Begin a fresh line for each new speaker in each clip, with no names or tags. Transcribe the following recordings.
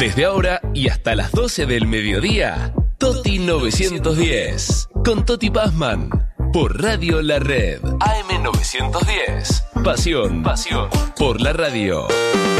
Desde ahora y hasta las 12 del mediodía, Toti 910, con Toti Pazman, por Radio La Red, AM 910, pasión por la radio.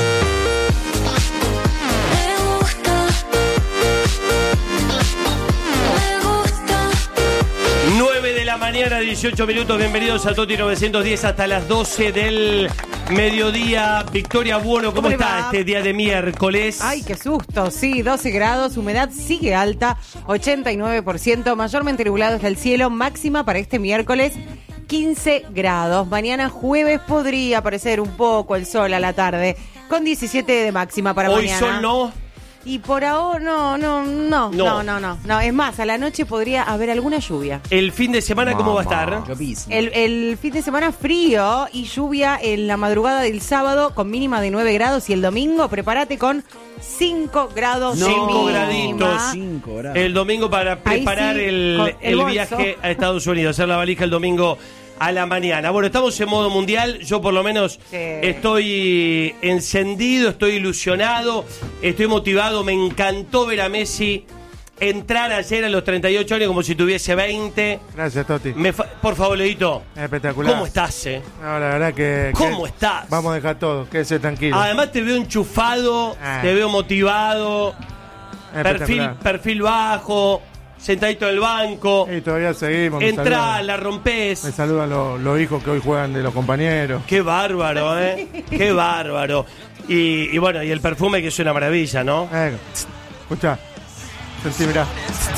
9 de la mañana, 18 minutos, bienvenidos a Toti 910 hasta las 12 del mediodía. Victoria Buono, ¿cómo está este día de miércoles?
Ay, qué susto, sí, 12 grados, humedad sigue alta, 89%, mayormente nublado desde el cielo, máxima para este miércoles 15 grados. Mañana jueves podría aparecer un poco el sol a la tarde, con 17 de máxima para
Hoy
mañana.
Hoy sol no.
Y por ahora, no. Es más, a la noche podría haber alguna lluvia.
¿El fin de semana cómo va a estar?
El fin de semana frío y lluvia en la madrugada del sábado con mínima de 9 grados y el domingo prepárate con 5 grados.
5 graditos. 5 grados. El domingo para preparar el viaje a Estados Unidos, hacer la valija el domingo a la mañana. Bueno, estamos en modo mundial. Yo por lo menos estoy encendido, estoy ilusionado, estoy motivado. Me encantó ver a Messi entrar ayer a los 38 años como si tuviese 20.
Gracias, Toti.
Por favor, Leito.
Espectacular.
¿Cómo estás,
No, la verdad que...
¿Cómo estás?
Vamos a dejar todo, quédese tranquilo.
Además te veo enchufado, te veo motivado, perfil bajo, sentadito en el banco.
Y todavía seguimos.
Entrá, la rompés.
Me saludan los hijos que hoy juegan de los compañeros.
Qué bárbaro, Qué bárbaro. Y bueno, y el perfume que es una maravilla, ¿no?
Escuchá. Sentí, mirá.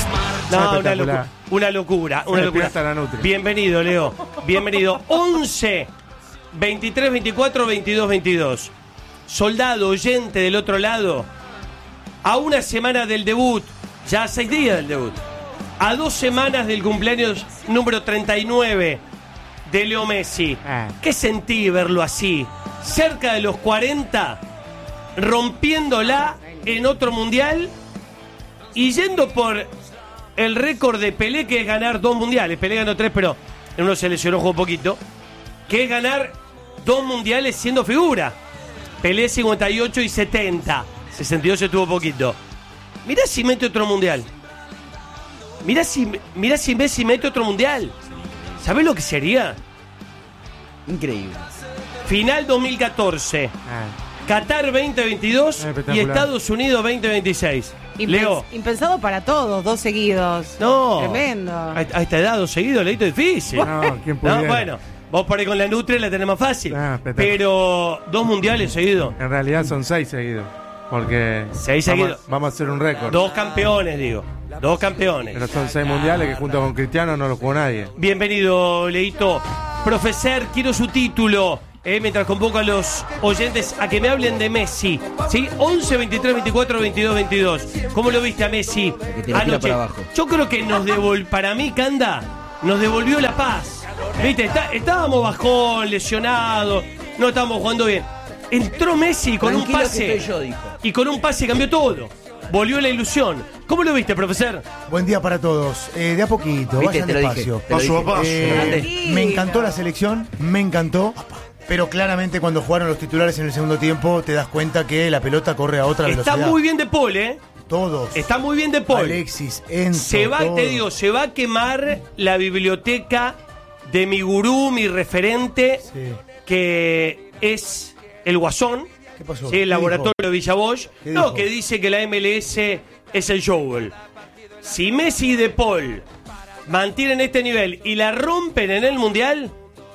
No, una locura. Bienvenido, Leo. Bienvenido. 11 23 24 22 22. Soldado, oyente del otro lado. A una semana del debut. Ya a 6 días del debut. A 2 semanas del cumpleaños número 39 de Leo Messi. ¿Qué sentí verlo así? Cerca de los 40, rompiéndola en otro mundial y yendo por el récord de Pelé, que es ganar 2 mundiales. Pelé ganó 3, pero en uno se lesionó un poquito. Que es ganar 2 mundiales siendo figura. Pelé 58 y 70. 62 estuvo poquito. Mirá si mete otro mundial. Mirá si Messi mete otro mundial. ¿Sabés lo que sería?
Increíble.
Final 2014. Qatar 2022 y Estados Unidos 2026. Leo.
Impensado para todos, 2 seguidos.
No.
Tremendo.
A esta edad 2 seguidos, Leito, es difícil.
¿Quién pudiera?
No, bueno. Vos por ahí con la Nutria la tenés más fácil. Pero 2 mundiales seguidos.
En realidad son 6 seguidos. Porque
6 seguidos.
Vamos a hacer un récord.
2 campeones, digo. 2 campeones.
Pero son 6 mundiales que junto con Cristiano no lo jugó nadie.
Bienvenido, Leito. Profesor, quiero su título. Mientras convoco a los oyentes a que me hablen de Messi. ¿Sí? 11 23 24 22 22. ¿Cómo lo viste a Messi anoche?
Para abajo.
Yo creo que para mí, Canda, nos devolvió la paz. ¿Viste? Estábamos bajón, lesionados, no estábamos jugando bien. Entró Messi con un pase. Y con un pase cambió todo. Volvió la ilusión. ¿Cómo lo viste, profesor?
Buen día para todos. De a poquito, vayan despacio.
Paso a paso.
Me encantó la selección, me encantó. Pero claramente cuando jugaron los titulares en el segundo tiempo te das cuenta que la pelota corre a otra velocidad.
Está muy bien de Paul,
Todos.
Está muy bien de Paul.
Alexis, Enzo,
se va a quemar la biblioteca de mi gurú, mi referente, que es el Guasón.
¿Qué pasó?
¿Sí? El laboratorio Villa Bosch.
No,
que dice que la MLS es el Joel. Si Messi y De Paul mantienen este nivel y la rompen en el Mundial,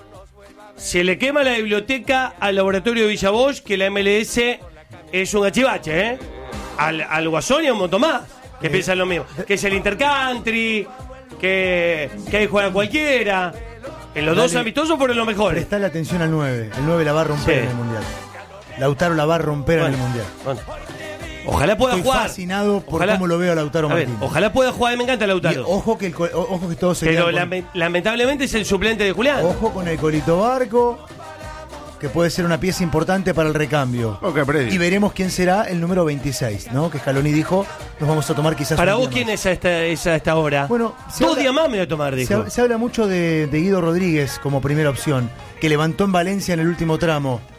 se le quema la biblioteca al laboratorio Villa Bosch, que la MLS es un achivache, al Guasón y a un montón más que piensan lo mismo, que es el Intercountry, que ahí juega cualquiera. En los 2 amistosos fueron los mejores.
Prestale atención al 9. El 9 la va a romper en el Mundial. Lautaro la va a romper en el Mundial.
Bueno. Ojalá pueda jugar.
Estoy fascinado por cómo lo veo a Lautaro Martínez.
Ojalá pueda jugar, me encanta Lautaro.
Y ojo que todos se
Pero lamentablemente es el suplente de Julián.
Ojo con el Colito Barco, que puede ser una pieza importante para el recambio. Y veremos quién será el número 26, ¿no? Que Scaloni dijo, nos vamos a tomar quizás.
Para vos, ¿quién es a esta hora?
Bueno,
2 días más me voy a tomar, dijo.
Se habla mucho de Guido Rodríguez como primera opción, que levantó en Valencia en el último tramo.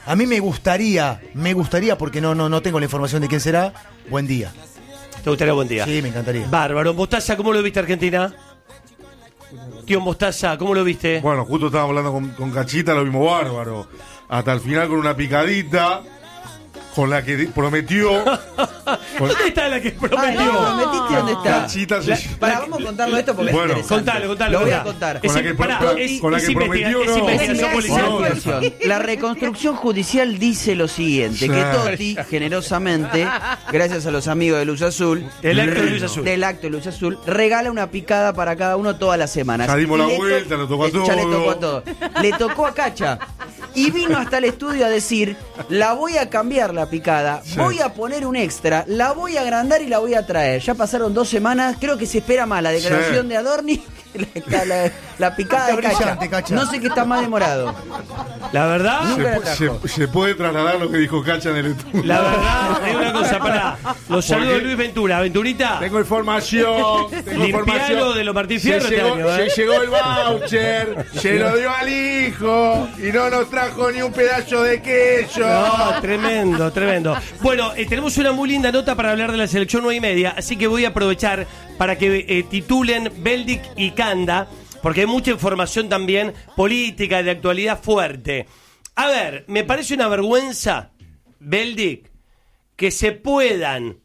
A mí me gustaría, porque no tengo la información de quién será, Buen Día.
¿Te gustaría Buen Día?
Sí, me encantaría.
Bárbaro. Mostaza, ¿cómo lo viste, Argentina? Tío Mostaza, ¿cómo lo viste?
Bueno, justo estábamos hablando con Cachita, lo vimos bárbaro. Hasta el final con una picadita, con la que prometió.
¿Dónde está la que prometió?
¿Prometiste dónde está?
Cachita
Vamos a contarlo esto porque
Bueno,
es interesante.
Contalo.
Lo voy a contar.
Con la que prometió,
es
no.
investigación policial.
La reconstrucción judicial dice lo siguiente, que Totti, generosamente, gracias a los amigos de Luz Azul,
Del acto de Luz Azul,
regala una picada para cada uno todas las semanas.
Ya dimos
Y
la
le
vuelta, lo tocó a
ya le
todo.
tocó a todo. Le tocó a Cacha. Y vino hasta el estudio a decir, la voy a cambiar la picada, voy a poner un extra, la voy a agrandar y la voy a traer. Ya pasaron 2 semanas, creo que se espera más la declaración de Adorni que la picada de Cacha. No sé qué está más demorado.
La verdad,
Se puede trasladar lo que dijo Cacha en el estudio.
la verdad, hay una cosa, pará. Los saludos de Luis Ventura. Venturita,
Tengo información.
limpialo de los Martín Fierro este año, ¿eh?
Se llegó el voucher, se lo dio al hijo y no nos trajo ni un pedazo de queso.
No, tremendo. Bueno, tenemos una muy linda nota para hablar de la selección 9:30, así que voy a aprovechar para que titulen Beldic y Canda, porque hay mucha información también política, de actualidad fuerte. A ver, me parece una vergüenza, Beldic, que se puedan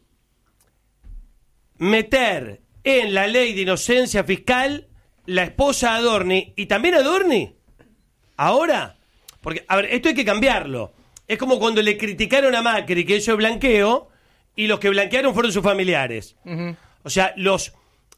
meter en la ley de inocencia fiscal la esposa de Adorni y también Adorni. Ahora, porque, a ver, esto hay que cambiarlo. Es como cuando le criticaron a Macri que hizo blanqueo y los que blanquearon fueron sus familiares. Uh-huh. O sea, los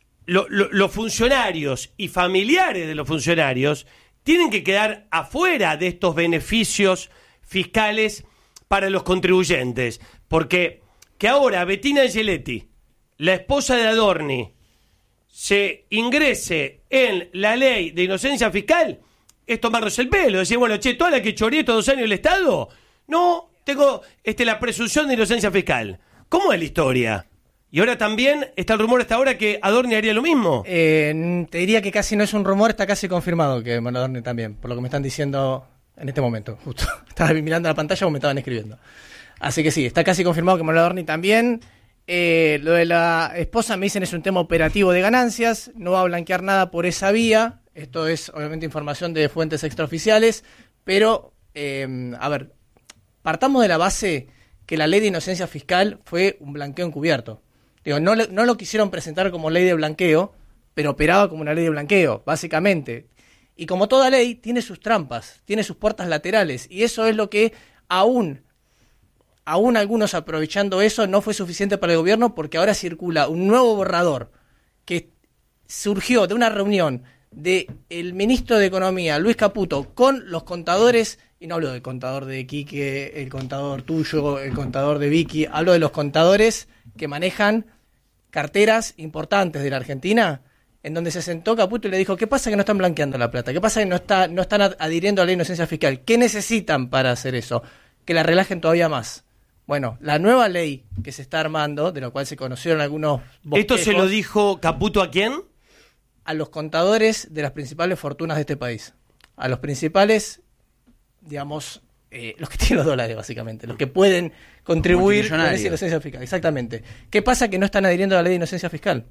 funcionarios y familiares de los funcionarios tienen que quedar afuera de estos beneficios fiscales para los contribuyentes. Porque que ahora Bettina Angeletti, la esposa de Adorni, se ingrese en la ley de inocencia fiscal, es tomarnos el pelo. Decir, bueno, toda la que choreé estos 2 años el Estado, no, tengo la presunción de inocencia fiscal. ¿Cómo es la historia? Y ahora también está el rumor hasta ahora que Adorni haría lo mismo.
Te diría que casi no es un rumor, está casi confirmado que Adorni también, por lo que me están diciendo en este momento, justo. Estaba mirando la pantalla o me estaban escribiendo. Así que sí, está casi confirmado que Adorni también. Lo de la esposa me dicen es un tema operativo de ganancias, no va a blanquear nada por esa vía. Esto es obviamente información de fuentes extraoficiales, pero a ver, partamos de la base que la ley de inocencia fiscal fue un blanqueo encubierto. Digo, no lo quisieron presentar como ley de blanqueo, pero operaba como una ley de blanqueo, básicamente. Y como toda ley, tiene sus trampas, tiene sus puertas laterales, y eso es lo que aún algunos aprovechando eso no fue suficiente para el gobierno, porque ahora circula un nuevo borrador que surgió de una reunión del ministro de Economía, Luis Caputo, con los contadores, y no hablo del contador de Quique, el contador tuyo, el contador de Vicky, hablo de los contadores que manejan carteras importantes de la Argentina, en donde se sentó Caputo y le dijo, ¿qué pasa que no están blanqueando la plata? ¿Qué pasa que no están adhiriendo a la ley de inocencia fiscal? ¿Qué necesitan para hacer eso? Que la relajen todavía más. Bueno, la nueva ley que se está armando, de la cual se conocieron algunos bosquejos.
¿Esto se lo dijo Caputo a quién?
A los contadores de las principales fortunas de este país. A los principales, digamos, los que tienen los dólares, básicamente. Los que pueden contribuir con esa inocencia fiscal. Exactamente. ¿Qué pasa? Que no están adhiriendo a la ley de inocencia fiscal.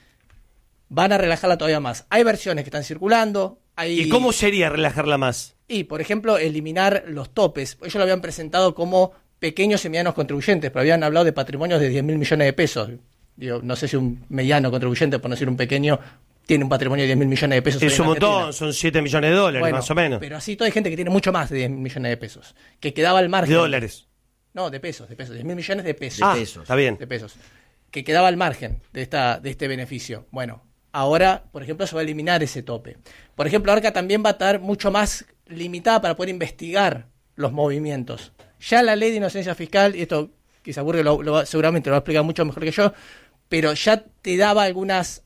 Van a relajarla todavía más. Hay versiones que están circulando.
¿Y cómo sería relajarla más?
Y, por ejemplo, eliminar los topes. Ellos lo habían presentado como pequeños y medianos contribuyentes, pero habían hablado de patrimonios de 10.000 millones de pesos. Digo, no sé si un mediano contribuyente, por no decir un pequeño, tiene un patrimonio de 10.000 millones de pesos.
Es un montón, son 7 millones de dólares, bueno, más o menos.
Pero así toda hay gente que tiene mucho más de 10 millones de pesos, que quedaba al margen.
¿De dólares?
No, de pesos, 10.000 millones de pesos.
Ah, está bien.
De pesos. Que quedaba al margen de este beneficio. Bueno, ahora, por ejemplo, se va a eliminar ese tope. Por ejemplo, Arca también va a estar mucho más limitada para poder investigar los movimientos. Ya la ley de inocencia fiscal, y esto quizá Burgue seguramente lo va a explicar mucho mejor que yo, pero ya te daba algunos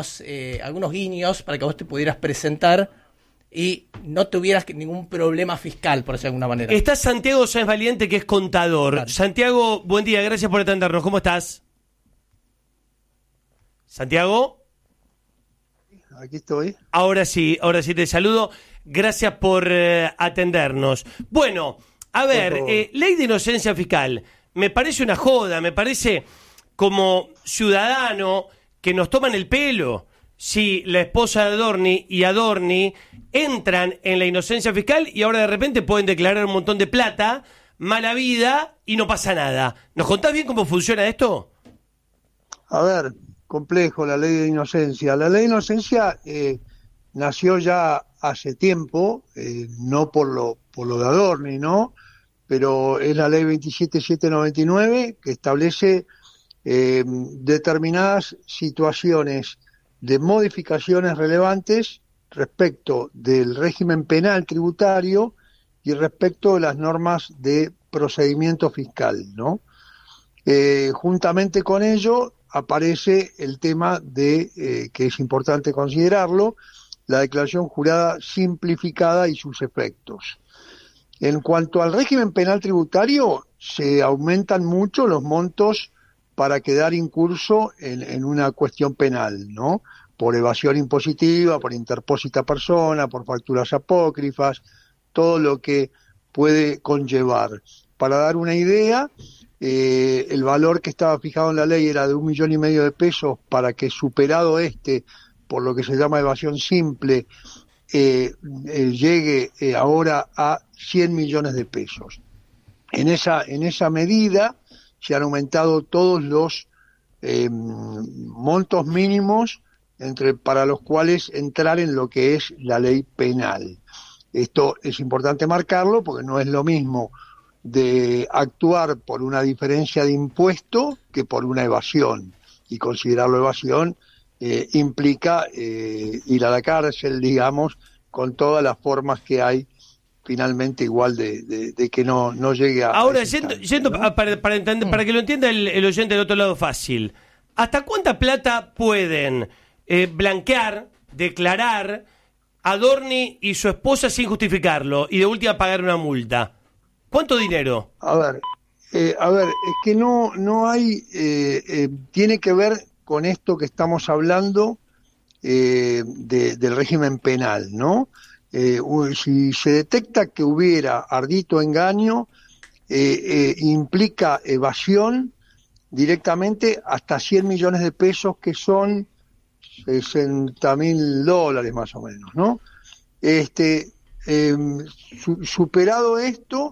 guiños para que vos te pudieras presentar y no tuvieras ningún problema fiscal, por decirlo de alguna manera.
Está Santiago Sáenz Valiente, que es contador. Claro. Santiago, buen día, gracias por atendernos. ¿Cómo estás? Santiago.
Aquí estoy.
Ahora sí te saludo. Gracias por atendernos. Bueno, A ver, ley de inocencia fiscal. Me parece una joda, me parece como ciudadano que nos toman el pelo si la esposa de Adorni y Adorni entran en la inocencia fiscal y ahora de repente pueden declarar un montón de plata, mala vida y no pasa nada. ¿Nos contás bien cómo funciona esto?
A ver, complejo la ley de inocencia. La ley de inocencia nació ya hace tiempo, no por lo de Adorni, ¿no? Pero es la ley 27799 que establece determinadas situaciones de modificaciones relevantes respecto del régimen penal tributario y respecto de las normas de procedimiento fiscal, ¿no? Juntamente con ello aparece el tema de, que es importante considerarlo, la declaración jurada simplificada y sus efectos. En cuanto al régimen penal tributario, se aumentan mucho los montos para quedar incurso en una cuestión penal, ¿no? Por evasión impositiva, por interpósita persona, por facturas apócrifas, todo lo que puede conllevar. Para dar una idea, el valor que estaba fijado en la ley era de 1,5 millones de pesos para que, superado por lo que se llama evasión simple, llegue ahora a 100 millones de pesos. En esa medida se han aumentado todos los montos mínimos para los cuales entrar en lo que es la ley penal. Esto es importante marcarlo porque no es lo mismo de actuar por una diferencia de impuesto que por una evasión, y considerarlo evasión implica ir a la cárcel, digamos, con todas las formas que hay finalmente igual de que no llegue a...
Ahora, yendo ¿no? para entender, para que lo entienda el oyente del otro lado fácil, ¿hasta cuánta plata pueden blanquear, declarar Adorni y su esposa sin justificarlo y de última pagar una multa? ¿Cuánto dinero?
A ver, es que no hay... tiene que ver con esto que estamos hablando del régimen penal, ¿no? Si se detecta que hubiera ardito engaño, implica evasión directamente hasta 100 millones de pesos, que son $60.000 más o menos, ¿no? Superado esto,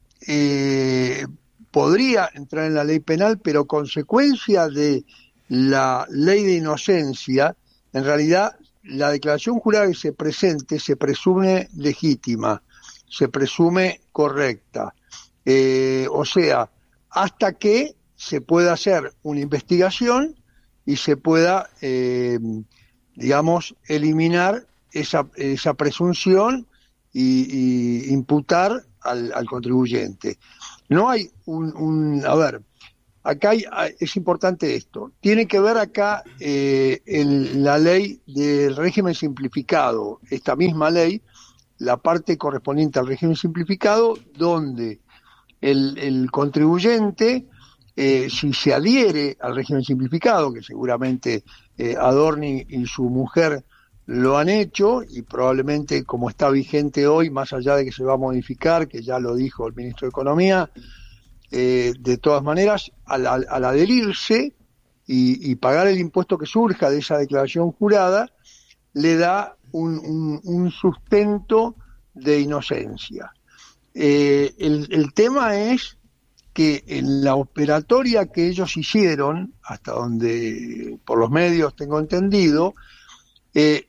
podría entrar en la ley penal, pero consecuencia de la ley de inocencia, en realidad la declaración jurada que se presente se presume legítima, se presume correcta, o sea, hasta que se pueda hacer una investigación y se pueda, digamos, eliminar esa presunción y imputar al contribuyente. No hay a ver, acá es importante esto. Tiene que ver acá la ley del régimen simplificado, esta misma ley, la parte correspondiente al régimen simplificado, donde el contribuyente, si se adhiere al régimen simplificado, que seguramente Adorni y su mujer lo han hecho, y probablemente como está vigente hoy, más allá de que se va a modificar, que ya lo dijo el ministro de Economía, de todas maneras, al adherirse y pagar el impuesto que surja de esa declaración jurada, le da un sustento de inocencia. El tema es que en la operatoria que ellos hicieron, hasta donde por los medios tengo entendido, es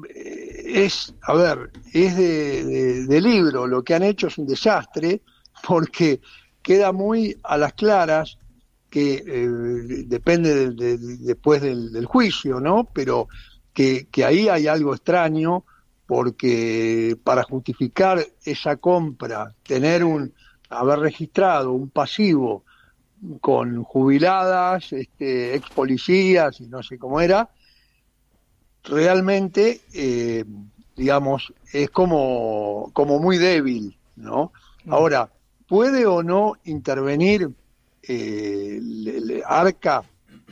de libro. Lo que han hecho es un desastre, porque queda muy a las claras que depende después del juicio, ¿no? Pero que ahí hay algo extraño, porque para justificar esa compra, haber registrado un pasivo con jubiladas, ex policías y no sé cómo era, realmente, digamos, es como muy débil, ¿no? Ahora, ¿puede o no intervenir el ARCA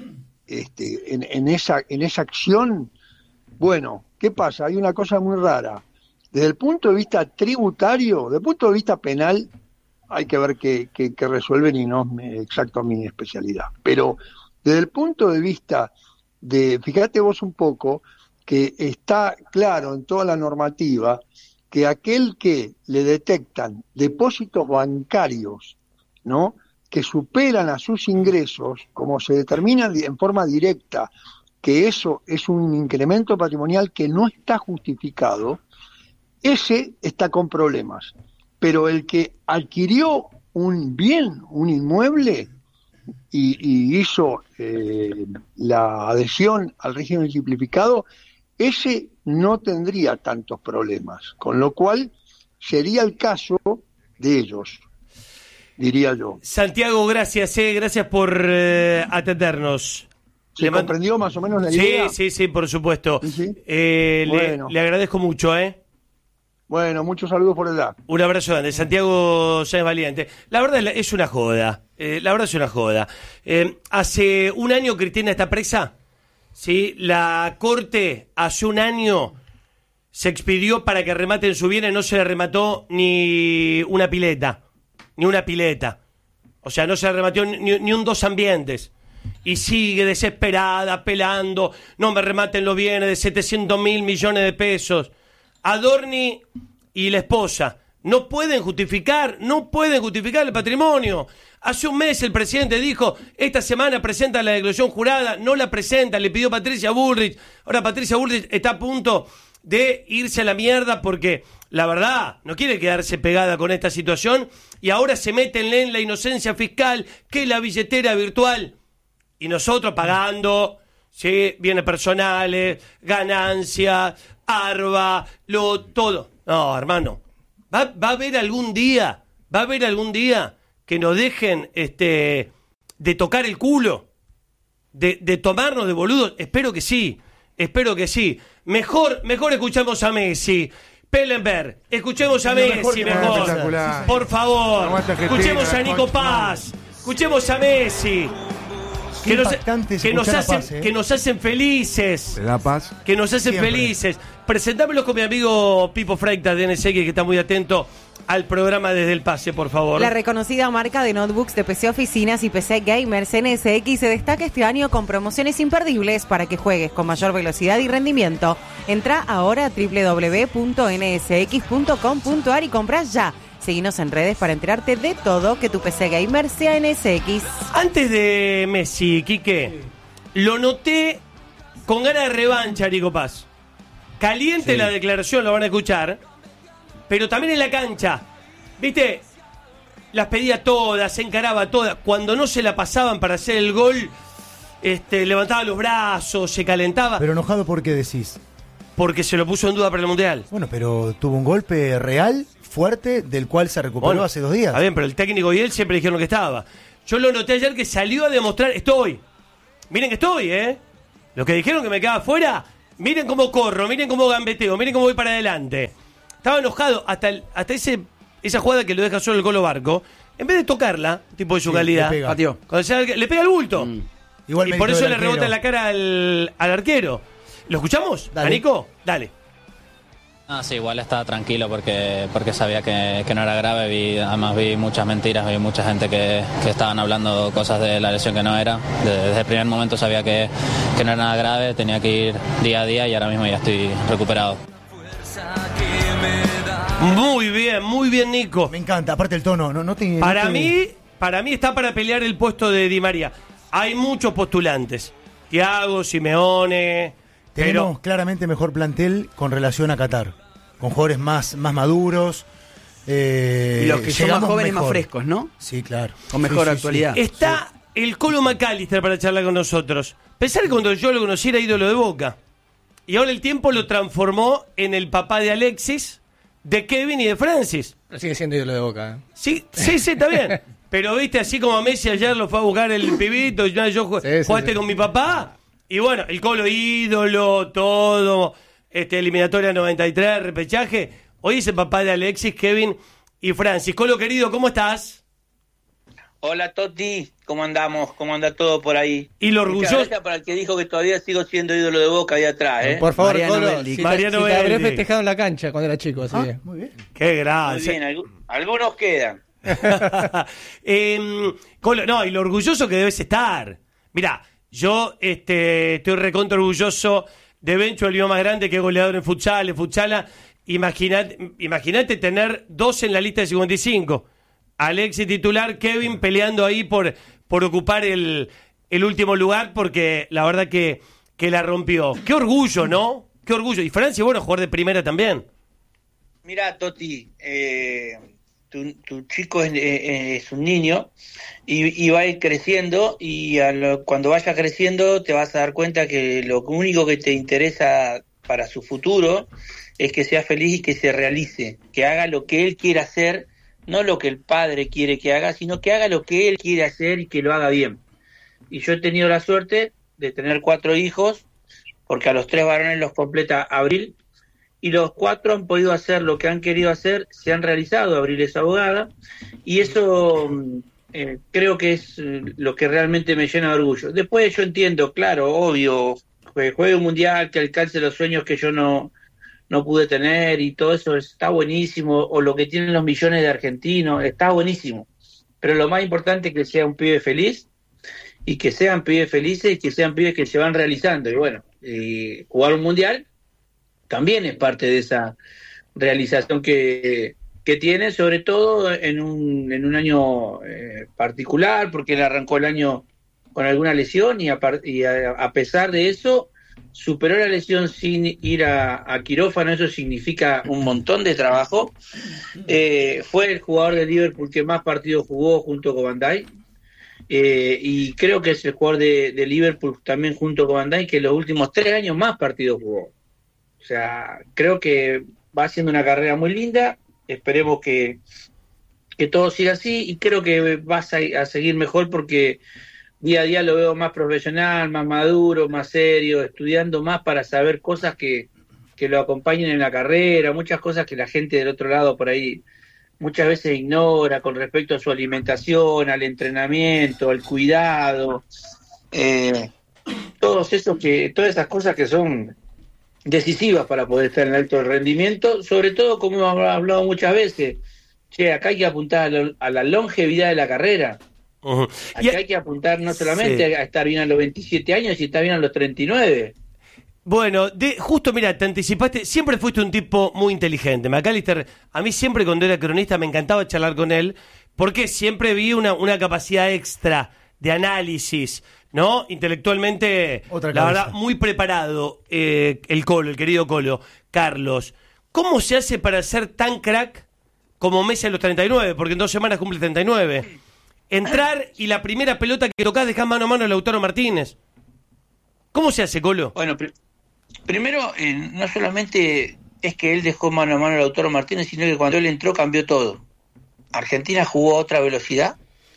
en esa acción? Bueno, ¿qué pasa? Hay una cosa muy rara. Desde el punto de vista tributario, desde el punto de vista penal, hay que ver qué resuelven y no es exacto mi especialidad. Pero desde el punto de vista fíjate vos un poco que está claro en toda la normativa que aquel que le detectan depósitos bancarios, ¿no?, que superan a sus ingresos, como se determina en forma directa que eso es un incremento patrimonial que no está justificado, ese está con problemas. Pero el que adquirió un bien, un inmueble, y hizo la adhesión al régimen simplificado, ese no tendría tantos problemas, con lo cual sería el caso de ellos, diría yo.
Santiago, gracias por atendernos.
¿Se comprendió más o menos la idea?
Sí, por supuesto.
¿Sí?
Bueno. Le agradezco mucho,
Bueno, muchos saludos por edad.
Un abrazo grande. Santiago Sáenz Valiente. La verdad es una joda. Hace un año Cristina está presa. ¿Sí? La Corte hace un año se expidió para que rematen su bien y no se le remató ni una pileta. O sea, no se le remató ni un 2 ambientes. Y sigue desesperada, apelando. No me rematen los bienes de 700.000 millones de pesos. Adorni y la esposa no pueden justificar el patrimonio. Hace un mes el presidente dijo, esta semana presenta la declaración jurada, no la presenta, le pidió Patricia Bullrich. Ahora Patricia Bullrich está a punto de irse a la mierda porque la verdad no quiere quedarse pegada con esta situación y ahora se meten en la inocencia fiscal, que es la billetera virtual. Y nosotros pagando, ¿sí?, bienes personales, ganancias, ARBA, todo. No, hermano, va a haber algún día que nos dejen de tocar el culo, de tomarnos de boludos. Espero que sí. Mejor escuchamos a Messi. Pellenberg, escuchemos a Messi mejor. Por favor, escuchemos a Nico Paz, escuchemos a Messi. Que nos hacen felices.
La Paz.
Que nos hacen felices. Presentámelo con mi amigo Pipo Freitas de NSX, que está muy atento al programa desde el pase, por favor.
La reconocida marca de notebooks de PC Oficinas y PC Gamers NSX se destaca este año con promociones imperdibles para que juegues con mayor velocidad y rendimiento. Entra ahora a www.nsx.com.ar y compra ya. Seguinos en redes para enterarte de todo, que tu PC Gamer sea NSX.
Antes de Messi, Quique, lo noté con ganas de revancha, Nico Paz. Caliente la declaración, lo van a escuchar, pero también en la cancha. ¿Viste? Las pedía todas, se encaraba todas. Cuando no se la pasaban para hacer el gol, levantaba los brazos, se calentaba.
Pero enojado, ¿por qué decís?
Porque se lo puso en duda para el Mundial.
Bueno, pero tuvo un golpe real, fuerte, del cual se recuperó hace 2 días.
Está bien, pero el técnico y él siempre dijeron que estaba. Yo lo noté ayer que salió a demostrar, miren que estoy, Los que dijeron que me quedaba fuera, miren cómo corro, miren cómo gambeteo, miren cómo voy para adelante. Estaba enojado hasta esa jugada que lo deja solo el Colo Barco. En vez de tocarla, tipo de su calidad, le pega el bulto. Y por eso le rebota en la cara al arquero. ¿Lo escuchamos?
Dale.
¿A Nico? Dale.
Sí, igual estaba tranquilo porque sabía que no era grave. Además vi muchas mentiras, vi mucha gente que estaban hablando cosas de la lesión que no era. Desde el primer momento sabía que no era nada grave, tenía que ir día a día y ahora mismo ya estoy recuperado.
Muy bien, Nico.
Me encanta, aparte el tono.
Para mí está para pelear el puesto de Di María. Hay muchos postulantes. Thiago, Simeone.
Tenemos claramente mejor plantel con relación a Qatar, con jugadores más maduros.
Y los que son más jóvenes, mejor, más frescos, ¿no?
Sí, claro.
Con mejor actualidad.
Sí. Está el Colo McAllister para charlar con nosotros. Pensar que cuando yo lo conocí era ídolo de Boca. Y ahora el tiempo lo transformó en el papá de Alexis, de Kevin y de Francis.
Pero sigue siendo ídolo de Boca.
Sí, está bien. Pero viste, así como Messi ayer lo fue a buscar el pibito, y yo jugaste con mi papá. Y bueno, el Colo ídolo, todo, eliminatoria 93, repechaje. Hoy es el papá de Alexis, Kevin y Francis. Colo querido, ¿cómo estás?
Hola Toti, ¿cómo andamos? ¿Cómo anda todo por ahí?
Y lo orgulloso.
Gracias para el que dijo que todavía sigo siendo ídolo de Boca ahí atrás,
Por favor,
Mariano
Belli. Habré festejado en la cancha cuando era chico, así que.
Muy bien.
Qué gracia.
Muy bien, algunos quedan.
Colo, no, y lo orgulloso que debes estar. Mirá, yo estoy recontra orgulloso de Bencho, el mío más grande, que es goleador en futsala. Imagínate tener 2 en la lista de 55. Alexis titular, Kevin peleando ahí por ocupar el último lugar, porque la verdad que la rompió. Qué orgullo, ¿no? Qué orgullo. Y Francia, bueno, jugar de primera también.
Mirá, Toti, tu chico es un niño y va a ir creciendo, y cuando vaya creciendo te vas a dar cuenta que lo único que te interesa para su futuro es que sea feliz y que se realice, que haga lo que él quiera hacer, no lo que el padre quiere que haga, sino que haga lo que él quiere hacer y que lo haga bien. Y yo he tenido la suerte de tener 4 hijos, porque a los 3 varones los completa Abril, y los 4 han podido hacer lo que han querido hacer, se han realizado. Abril es abogada, y eso creo que es lo que realmente me llena de orgullo. Después yo entiendo, claro, obvio, que juegue un mundial, que alcance los sueños que yo no pude tener, y todo eso está buenísimo, o lo que tienen los millones de argentinos, está buenísimo. Pero lo más importante es que sea un pibe feliz, y que sean pibes felices, y que sean pibes que se van realizando. Y bueno, jugar un mundial también es parte de esa realización que tiene, sobre todo en un año particular, porque él arrancó el año con alguna lesión, y a pesar de eso superó la lesión sin ir a quirófano. Eso significa un montón de trabajo. Fue el jugador de Liverpool que más partidos jugó junto con Van Dijk, y creo que es el jugador de Liverpool también junto con Van Dijk que los últimos 3 años más partidos jugó. O sea, creo que va haciendo una carrera muy linda. Esperemos que todo siga así, y creo que vas a seguir mejor, porque día a día lo veo más profesional, más maduro, más serio, estudiando más para saber cosas que lo acompañen en la carrera, muchas cosas que la gente del otro lado por ahí muchas veces ignora con respecto a su alimentación, al entrenamiento, al cuidado, todas esas cosas que son decisivas para poder estar en el alto rendimiento, sobre todo, como hemos hablado muchas veces, acá hay que apuntar a la longevidad de la carrera. Uh-huh. Acá hay que apuntar no solamente a estar bien a los 27 años, y estar bien a los 39.
Bueno, justo, mira, te anticipaste, siempre fuiste un tipo muy inteligente. McAllister, a mí siempre cuando era cronista me encantaba charlar con él, porque siempre vi una capacidad extra de análisis, ¿no? Intelectualmente, la verdad, muy preparado, el querido Colo. Carlos, ¿cómo se hace para ser tan crack como Messi a los 39? Porque en 2 semanas cumple 39. Entrar y la primera pelota que tocás dejás mano a mano a Lautaro Martínez. ¿Cómo se hace, Colo?
Bueno, primero, no solamente es que él dejó mano a mano a Lautaro Martínez, sino que cuando él entró cambió todo. Argentina jugó a otra velocidad,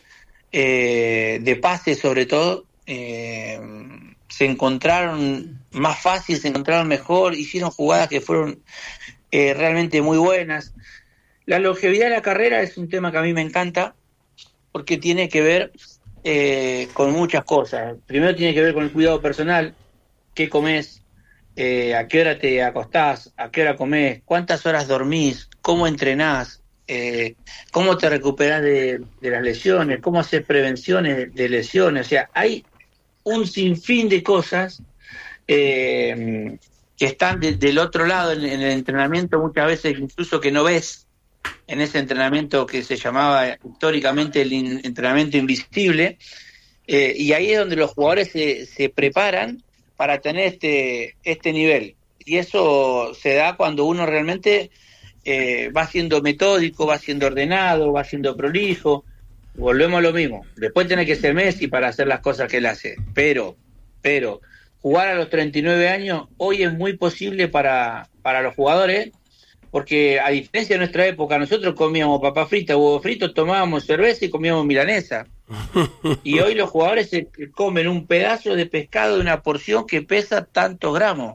de pase sobre todo, se encontraron más fácil, se encontraron mejor, hicieron jugadas que fueron realmente muy buenas. La longevidad de la carrera es un tema que a mí me encanta, porque tiene que ver con muchas cosas. Primero tiene que ver con el cuidado personal, qué comés, a qué hora te acostás, a qué hora comés, cuántas horas dormís, cómo entrenás, cómo te recuperás de las lesiones, cómo haces prevenciones de lesiones. O sea, hay un sinfín de cosas que están del otro lado en el entrenamiento, muchas veces incluso que no ves en ese entrenamiento que se llamaba históricamente el entrenamiento invisible, y ahí es donde los jugadores se preparan para tener este nivel, y eso se da cuando uno realmente va siendo metódico, va siendo ordenado, va siendo prolijo. Volvemos a lo mismo, después tiene que ser Messi para hacer las cosas que él hace, pero jugar a los 39 años hoy es muy posible para los jugadores, porque a diferencia de nuestra época, nosotros comíamos papas fritas, huevos fritos, tomábamos cerveza y comíamos milanesa. Y hoy los jugadores se comen un pedazo de pescado de una porción que pesa tantos gramos.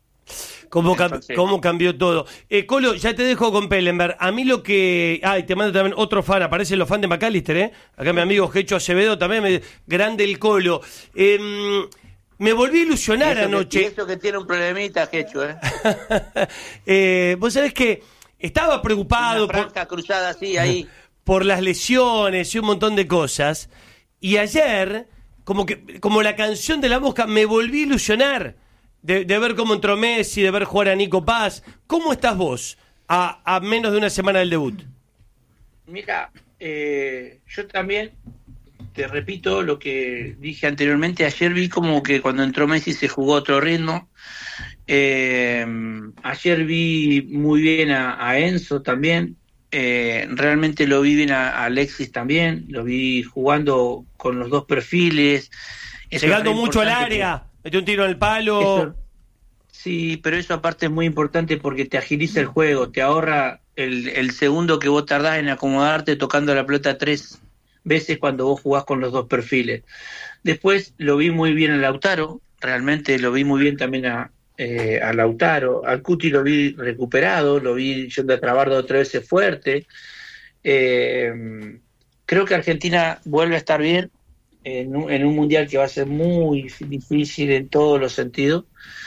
¿Cómo cambió todo? Colo, ya te dejo con Pellenberg. A mí lo que... te mando también otro fan, aparecen los fans de McAllister, Acá mi amigo Gecho Acevedo también, grande el Colo. Me volví a ilusionar anoche.
Y eso que tiene un problemita, Gecho,
Vos sabés que estaba preocupado...
Una franja cruzada así, ahí...
por las lesiones y un montón de cosas. Y ayer, como la canción de La Mosca, me volví a ilusionar de ver cómo entró Messi, de ver jugar a Nico Paz. ¿Cómo estás vos a menos de una semana del debut?
Mira, yo también te repito lo que dije anteriormente. Ayer vi como que cuando entró Messi se jugó otro ritmo. Ayer vi muy bien a Enzo también. Realmente lo vi bien a Alexis también. Lo vi jugando con los dos perfiles.
Llegando mucho al área. Metió un tiro en el palo.
Sí, pero eso aparte es muy importante porque te agiliza el juego, te ahorra el segundo que vos tardás en acomodarte tocando la pelota 3 veces cuando vos jugás con los dos perfiles. Después lo vi muy bien a Lautaro, realmente lo vi muy bien también a Lautaro. Al Cuti lo vi recuperado, lo vi yendo a trabar 2 o 3 veces fuerte. Creo que Argentina vuelve a estar bien en un mundial que va a ser muy difícil en todos los sentidos.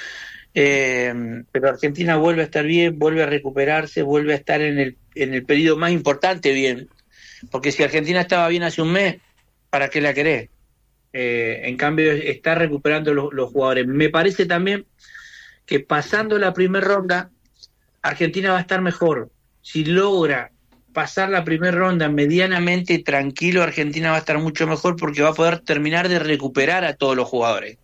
Pero Argentina vuelve a estar bien, vuelve a recuperarse, vuelve a estar en el periodo más importante bien, porque si Argentina estaba bien hace un mes, ¿para qué la querés? En cambio está recuperando los jugadores. Me parece también que pasando la primera ronda Argentina va a estar mejor. Si logra pasar la primera ronda medianamente tranquilo, Argentina va a estar mucho mejor porque va a poder terminar de recuperar a todos los jugadores.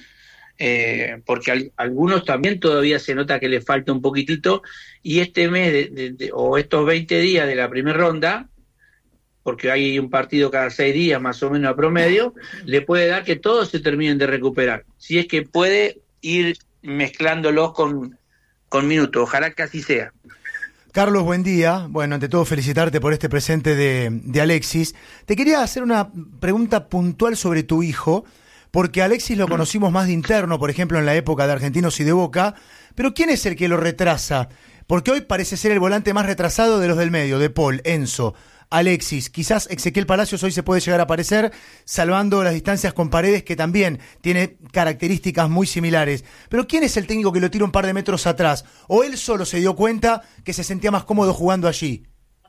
Porque algunos también todavía se nota que les falta un poquitito, y este mes o estos 20 días de la primera ronda, porque hay un partido cada 6 días más o menos a promedio, le puede dar que todos se terminen de recuperar, si es que puede ir mezclándolos con minutos. Ojalá que así sea.
Carlos, buen día. Bueno, ante todo felicitarte por este presente de Alexis. Te quería hacer una pregunta puntual sobre tu hijo, porque a Alexis lo conocimos más de interno, por ejemplo, en la época de Argentinos y de Boca, pero ¿quién es el que lo retrasa? Porque hoy parece ser el volante más retrasado de los del medio, de Paul, Enzo, Alexis. Quizás Ezequiel Palacios hoy se puede llegar a aparecer, salvando las distancias con Paredes, que también tiene características muy similares. Pero ¿quién es el técnico que lo tira un par de metros atrás? ¿O él solo se dio cuenta que se sentía más cómodo jugando allí?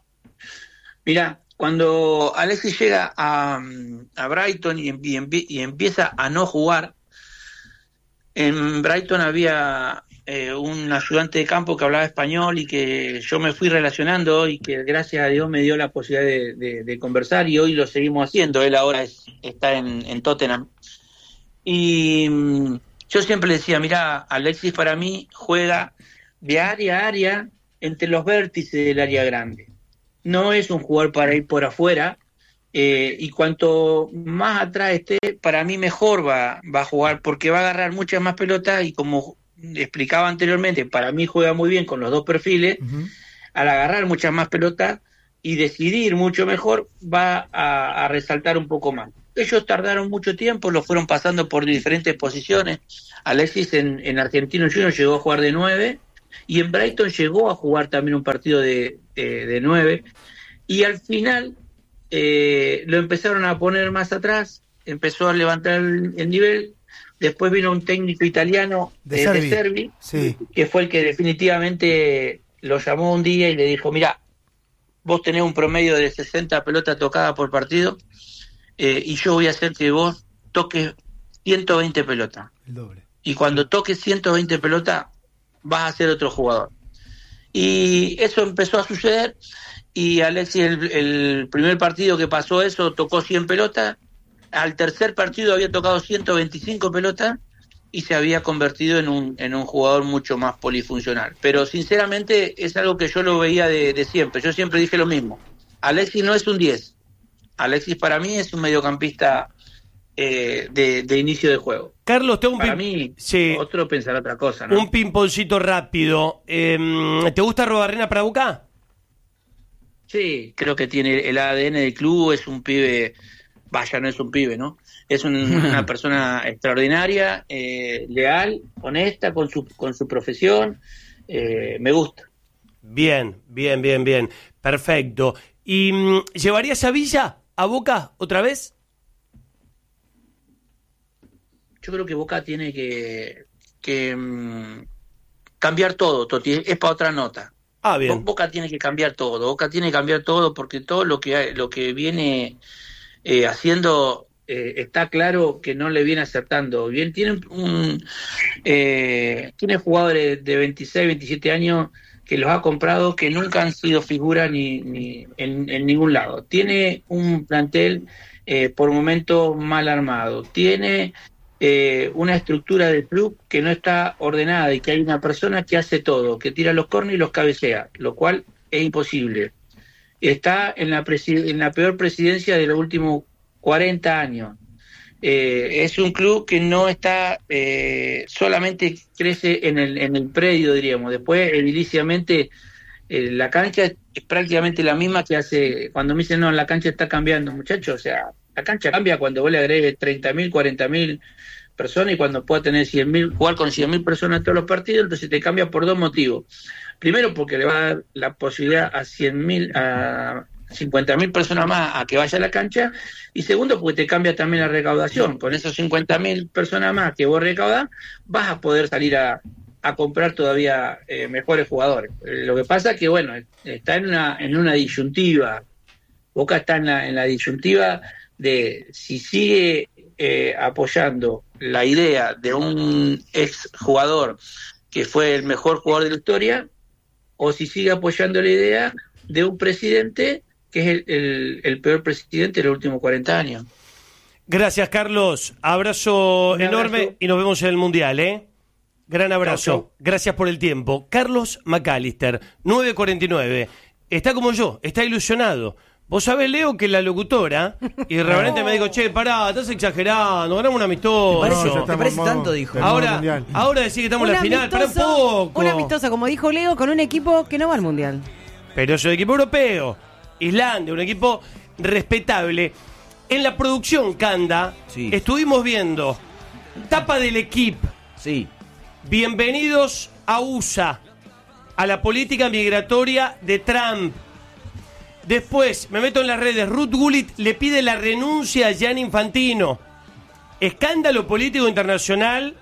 Mirá, cuando Alexis llega a Brighton y empieza a no jugar, en Brighton había un ayudante de campo que hablaba español y que yo me fui relacionando y que gracias a Dios me dio la posibilidad de conversar, y hoy lo seguimos haciendo. Él ahora está en Tottenham. Y yo siempre le decía, mirá, Alexis para mí juega de área a área entre los vértices del área grande. No es un jugador para ir por afuera, y cuanto más atrás esté, para mí mejor va a jugar, porque va a agarrar muchas más pelotas, y como explicaba anteriormente, para mí juega muy bien con los dos perfiles. Al agarrar muchas más pelotas y decidir mucho mejor, va a resaltar un poco más. Ellos tardaron mucho tiempo, lo fueron pasando por diferentes posiciones. Alexis en Argentinos Juniors llegó a jugar de 9, y en Brighton llegó a jugar también un partido de 9, y al final lo empezaron a poner más atrás, empezó a levantar el nivel. Después vino un técnico italiano de Servi, sí, que fue el que definitivamente lo llamó un día y le dijo, mirá, vos tenés un promedio de 60 pelotas tocadas por partido, y yo voy a hacer que vos toques 120 pelotas. El doble. Y cuando toques 120 pelotas, vas a ser otro jugador. Y eso empezó a suceder, y Alexis, el primer partido que pasó eso, tocó 100 pelotas. Al tercer partido había tocado 125 pelotas y se había convertido en un jugador mucho más polifuncional. Pero sinceramente es algo que yo lo veía de siempre. Yo siempre dije lo mismo. Alexis no es un 10. Alexis para mí es un mediocampista de inicio de juego.
Carlos, tengo
para mí,
sí,
otro pensará otra cosa, ¿no?
Un pimponcito rápido. ¿Te gusta Arrobarrena para Boca?
Sí, creo que tiene el ADN del club. Es un pibe... Vaya, no es un pibe, ¿no? Es una persona extraordinaria, leal, honesta con su profesión. Me gusta.
Bien. Perfecto. ¿Y llevarías a Villa a Boca otra vez?
Yo creo que Boca tiene que cambiar todo, Toti. Es para otra nota.
Bien.
Boca tiene que cambiar todo, porque todo lo que viene haciendo está claro que no le viene acertando. Bien, tiene jugadores de 26, 27 años que los ha comprado que nunca han sido figuras ni en ningún lado. Tiene un plantel por momentos mal armado. Tiene una estructura del club que no está ordenada y que hay una persona que hace todo, que tira los córneres y los cabecea, lo cual es imposible. Está en la peor presidencia de los últimos 40 años. Es un club que no está, solamente crece en el predio, diríamos. Después, ediliciamente, la cancha es prácticamente la misma que hace, cuando me dicen, no, la cancha está cambiando, muchachos, o sea, la cancha cambia cuando vos le agregues 30.000, 40.000 personas y cuando pueda tener 100.000, jugar con 100.000 personas todos los partidos, entonces te cambia por dos motivos. Primero, porque le va a dar la posibilidad a 50.000 personas más a que vaya a la cancha, y segundo, porque te cambia también la recaudación. Con esos 50.000 personas más que vos recaudás, vas a poder salir a comprar todavía mejores jugadores. Lo que pasa es que, bueno, está en una disyuntiva. Boca está en la disyuntiva de si sigue apoyando la idea de un ex jugador que fue el mejor jugador de la historia, o si sigue apoyando la idea de un presidente que es el peor presidente de los últimos 40 años.
Gracias, Carlos. Abrazo enorme y nos vemos en el Mundial, ¿eh? Gran abrazo. Chau. Gracias por el tiempo. Carlos McAllister, 9:49. Está como yo, está ilusionado. Vos sabés, Leo, que la locutora irreverente me dijo, che, pará, estás exagerando, ganamos un amistoso.
¿Te parece tanto? Dijo.
Ahora decís que estamos en la final, pará un poco.
Un amistoso, como dijo Leo, con un equipo que no va al Mundial.
Pero es un equipo europeo. Islandia, un equipo respetable. En la producción, Canda, estuvimos viendo tapa del equipo.
Sí.
Bienvenidos a USA, a la política migratoria de Trump. Después, me meto en las redes, Ruth Gullit le pide la renuncia a Gianni Infantino. Escándalo político internacional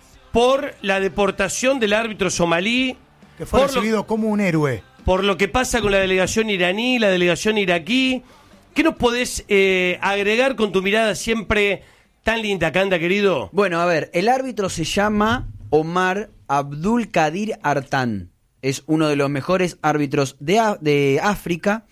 por la deportación del árbitro somalí.
Que fue recibido como un héroe.
Por lo que pasa con la delegación iraní, la delegación iraquí. ¿Qué nos podés agregar con tu mirada siempre tan linda, Canda, querido?
Bueno, a ver, el árbitro se llama Omar Abdul Kadir Artan. Es uno de los mejores árbitros de África.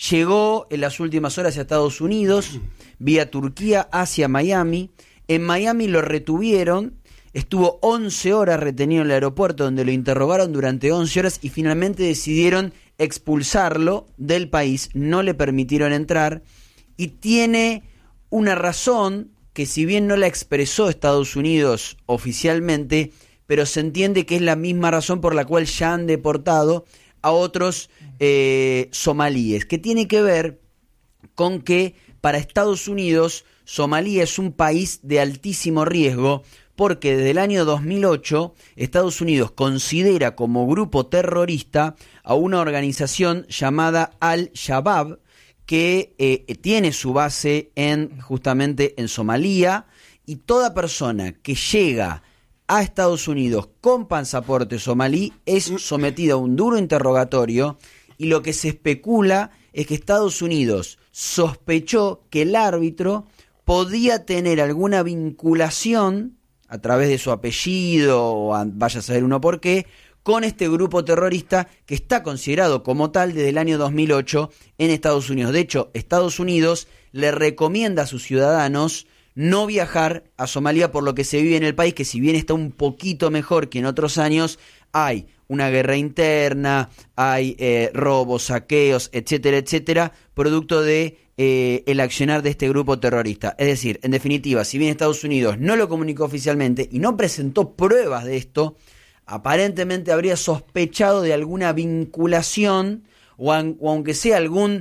Llegó en las últimas horas a Estados Unidos, vía Turquía hacia Miami. En Miami lo retuvieron. Estuvo 11 horas retenido en el aeropuerto, donde lo interrogaron durante 11 horas y finalmente decidieron expulsarlo del país. No le permitieron entrar y tiene una razón que, si bien no la expresó Estados Unidos oficialmente, pero se entiende que es la misma razón por la cual ya han deportado a otros somalíes, que tiene que ver con que para Estados Unidos Somalia es un país de altísimo riesgo, porque desde el año 2008 Estados Unidos considera como grupo terrorista a una organización llamada Al-Shabaab, que tiene su base justamente en Somalia, y toda persona que llega a Estados Unidos con pasaporte somalí es sometida a un duro interrogatorio, y lo que se especula es que Estados Unidos sospechó que el árbitro podía tener alguna vinculación a través de su apellido, o vaya a saber uno por qué, con este grupo terrorista que está considerado como tal desde el año 2008 en Estados Unidos. De hecho, Estados Unidos le recomienda a sus ciudadanos no viajar a Somalia por lo que se vive en el país, que si bien está un poquito mejor que en otros años, hay una guerra interna, hay robos, saqueos, etcétera, etcétera, producto de el accionar de este grupo terrorista. Es decir, en definitiva, si bien Estados Unidos no lo comunicó oficialmente y no presentó pruebas de esto, aparentemente habría sospechado de alguna vinculación o aunque sea algún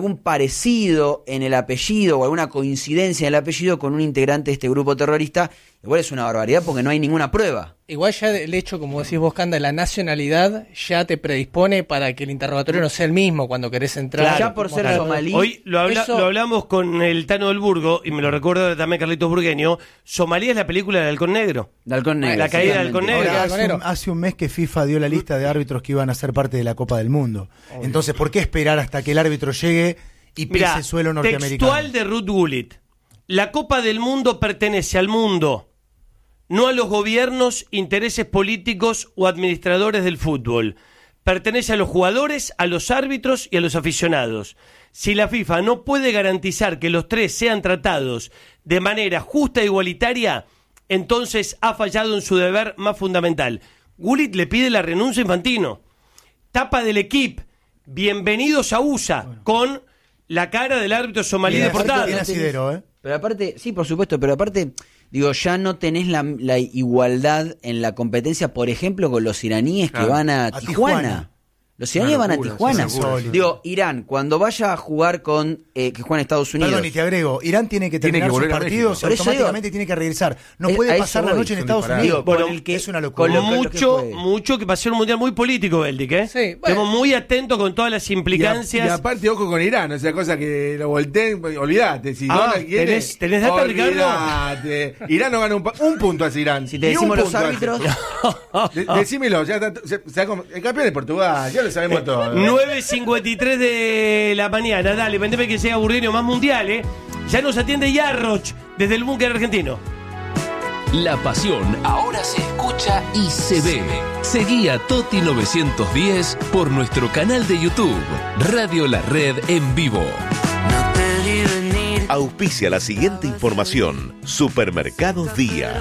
parecido en el apellido o alguna coincidencia en el apellido con un integrante de este grupo terrorista, igual es una barbaridad porque no hay ninguna prueba.
Igual ya el hecho, como decís vos, Canda, la nacionalidad ya te predispone para que el interrogatorio no sea el mismo cuando querés entrar.
Claro, ya por ser somalí.
Hoy lo hablamos con el Tano del Burgo, y me lo recuerda también Carlitos Burgueño. Somalia es la película del Halcón Negro.
La
caída del Halcón Negro.
Hace un mes que FIFA dio la lista de árbitros que iban a ser parte de la Copa del Mundo. Entonces, ¿por qué esperar hasta que el árbitro llegue y pise suelo norteamericano?
Textual de Ruth Gullit. La Copa del Mundo pertenece al mundo, no a los gobiernos, intereses políticos o administradores del fútbol. Pertenece a los jugadores, a los árbitros y a los aficionados. Si la FIFA no puede garantizar que los tres sean tratados de manera justa e igualitaria, entonces ha fallado en su deber más fundamental. Gullit le pide la renuncia a Infantino. Tapa del equipo. Bienvenidos a USA, con la cara del árbitro somalí deportado.
Pero aparte, sí, por supuesto, pero aparte, digo, ya no tenés la igualdad en la competencia, por ejemplo, con los iraníes que van a Tijuana. Los iraníes van a Tijuana. Digo, Irán, cuando vaya a jugar con que juega en Estados Unidos.
Perdón, y te agrego, Irán tiene que terminar sus partidos y automáticamente tiene que regresar. No puede pasar la noche en Estados Unidos. Es una locura.
Mucho que va a ser un mundial muy político, Beldic, ¿eh? Sí, estamos muy atentos con todas las implicancias.
Y aparte, ojo con Irán, esa cosa que lo volteen, olvídate. Si
¿tenés data, Ricardo?
Irán no gana un punto a Irán.
Si te decimos los árbitros.
Decímelo, ya está, el campeón de Portugal, ya lo sabemos todo.
9:53 de la mañana, dale, vendeme que sea Burgueño más mundial, ¿eh? Ya nos atiende Yarroch desde el búnker argentino.
La pasión ahora se escucha y se ve. Seguí a Toti 910 por nuestro canal de YouTube, Radio La Red en vivo.
Auspicia la siguiente información. Supermercados Día.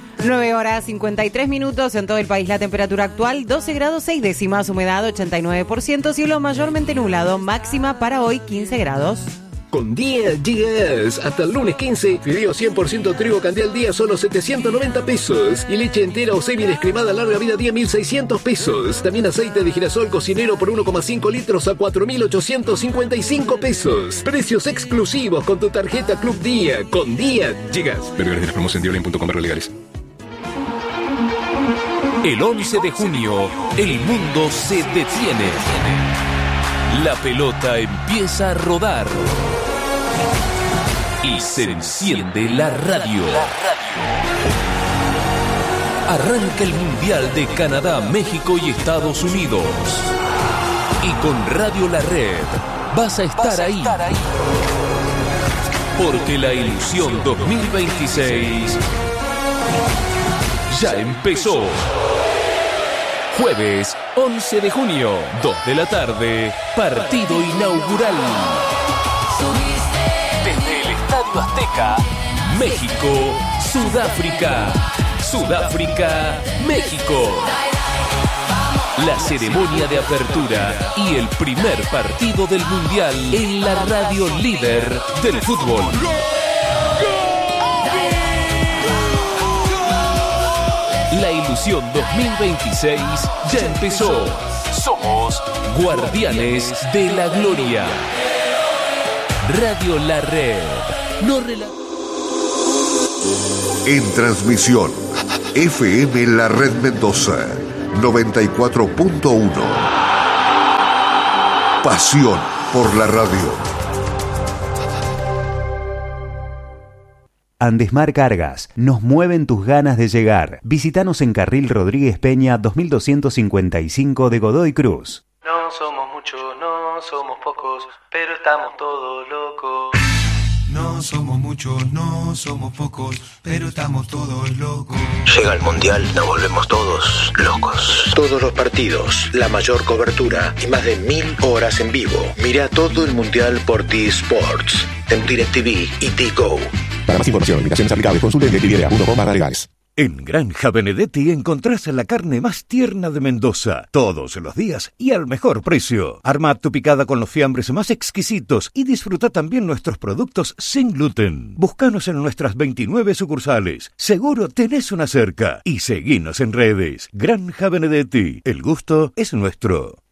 9:53 en todo el país. La temperatura actual 12 grados 6 décimas, humedad 89%, cielo mayormente nublado, máxima para hoy 15 grados.
Con Día Gigas, hasta el lunes 15, fideo 100% trigo Candial Día solo 790 pesos. Y leche entera o semi-descremada larga vida Día 1.600 pesos. También aceite de girasol cocinero por 1,5 litros a 4.855 pesos. Precios exclusivos con tu tarjeta Club Día. Con Día Gigas.
Versiones de la promoción de Olin.com legales.
El 11 de junio, el mundo se detiene. La pelota empieza a rodar. Y se enciende la radio. Arranca el Mundial de Canadá, México y Estados Unidos. Y con Radio La Red vas a estar ahí. Porque la ilusión 2026 ya empezó. Jueves 11 de junio, 2 de la tarde, partido inaugural. Desde el Estadio Azteca, México, Sudáfrica. Sudáfrica, México. La ceremonia de apertura y el primer partido del Mundial en la radio líder del fútbol. La ilusión 2026 ya empezó. Somos Guardianes de la Gloria. Radio La Red.
En transmisión, FM La Red Mendoza, 94.1. Pasión por la radio.
Andesmar Cargas, nos mueven tus ganas de llegar. Visítanos en Carril Rodríguez Peña 2255 de Godoy Cruz.
No somos muchos, no somos pocos, pero estamos todos locos.
No somos muchos, no somos pocos, pero estamos todos locos.
Llega el Mundial, nos volvemos todos locos. Todos los partidos, la mayor cobertura y más de 1000 horas en vivo. Mira todo el Mundial por T-Sports, en DirecTV y T-Go.
Para más información, limitaciones aplicables, consulte DirecTV.com/legales.
En Granja Benedetti encontrás la carne más tierna de Mendoza, todos los días y al mejor precio. Arma tu picada con los fiambres más exquisitos y disfruta también nuestros productos sin gluten. Búscanos en nuestras 29 sucursales. Seguro tenés una cerca. Y seguinos en redes. Granja Benedetti. El gusto es nuestro.